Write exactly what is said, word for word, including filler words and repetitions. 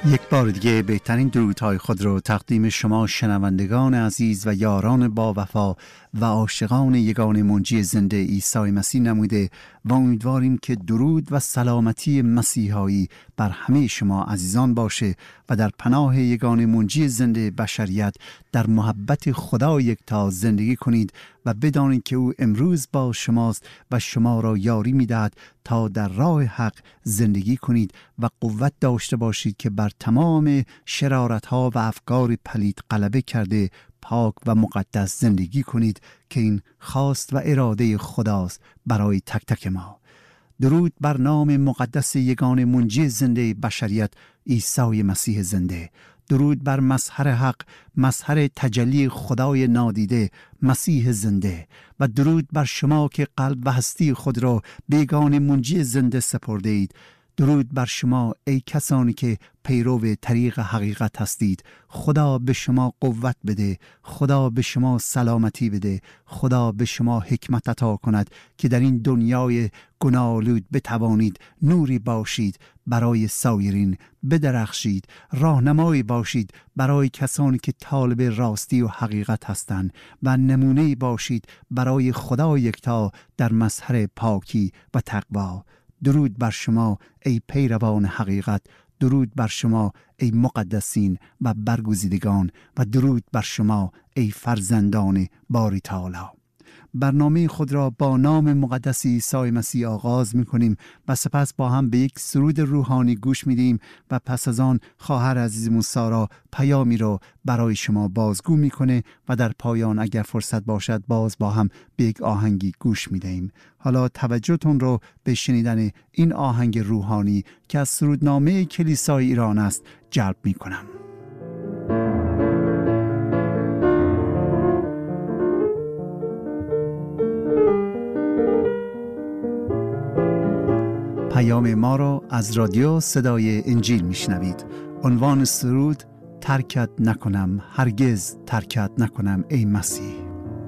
یک بار دیگه بهترین درودهای خود رو تقدیم شما شنوندگان عزیز و یاران با وفا و عاشقان یگان منجی زنده عیسی مسیح نموده و امیدواریم که درود و سلامتی مسیحایی بر همه شما عزیزان باشه و در پناه یگان منجی زنده بشریت در محبت خدا یکتا زندگی کنید و بدانید که او امروز با شماست و شما را یاری می‌دهد تا در راه حق زندگی کنید و قوت داشته باشید که بر تمام شرارت‌ها و افکار پلید غلبه کرده پاک و مقدس زندگی کنید که این خواست و اراده خداست برای تک تک ما. درود بر نام مقدس یگان منجی زنده بشریت عیسی مسیح زنده. درود بر مظهر حق، مظهر تجلی خدای نادیده مسیح زنده، و درود بر شما که قلب و هستی خود را به یگان منجی زنده سپرده اید. درود بر شما ای کسانی که پیرو طریق حقیقت هستید. خدا به شما قوت بده، خدا به شما سلامتی بده، خدا به شما حکمت عطا کند که در این دنیای گناه‌آلود بتوانید نوری باشید برای سایرین، بدرخشید، راهنمایی باشید برای کسانی که طالب راستی و حقیقت هستند و نمونه‌ای باشید برای خدا یکتا در مظهر پاکی و تقوا. درود بر شما ای پیروان حقیقت، درود بر شما ای مقدسین و برگزیدگان، و درود بر شما ای فرزندان باری تعالی. برنامه خود را با نام مقدس عیسی مسیح آغاز می کنیم و سپس با هم به یک سرود روحانی گوش می دیم و پس از آن خواهر عزیزمون سارا پیامی را برای شما بازگو می کنه و در پایان اگر فرصت باشد باز با هم به یک آهنگی گوش می دهیم. حالا توجهتون رو به شنیدن این آهنگ روحانی که از سرودنامه کلیسای ایران است جلب می کنم. پیام ما را از رادیو صدای انجیل میشنوید. عنوان سرود: ترکت نکنم، هرگز ترکت نکنم ای مسیح.